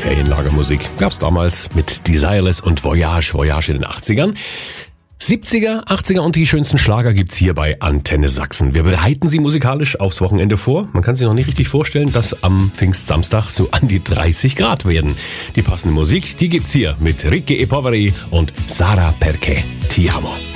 Ferienlagermusik. Gab's damals mit Desireless und Voyage in den 80ern. 70er, 80er und die schönsten Schlager gibt's hier bei Antenne Sachsen. Wir bereiten Sie musikalisch aufs Wochenende vor. Man kann sich noch nicht richtig vorstellen, dass am Pfingstsamstag so an die 30 Grad werden. Die passende Musik, die gibt's hier mit Ricche e Poveri und Sara Perché Ti Amo.